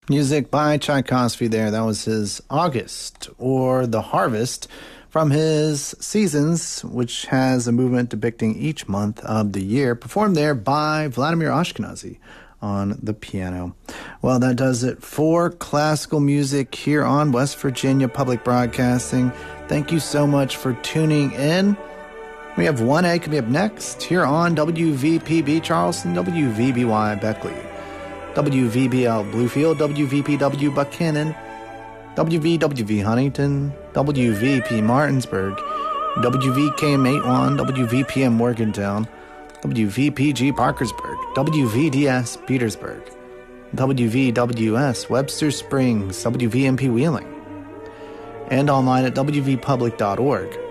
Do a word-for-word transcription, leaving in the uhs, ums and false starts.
Music by Tchaikovsky there. That was his August, or The Harvest, from his Seasons, which has a movement depicting each month of the year, performed there by Vladimir Ashkenazy on the piano. Well, that does it for classical music here on West Virginia Public Broadcasting. Thank you so much for tuning in. We have one A coming up next here on W V P B Charleston, W V B Y Beckley, W V B L Bluefield, W V P W Buchanan, W V W V Huntington, W V P Martinsburg, W V K M eighty-one, W V P M Morgantown, W V P G Parkersburg, W V D S Petersburg, W V W S Webster Springs, W V M P Wheeling, and online at W V public dot org.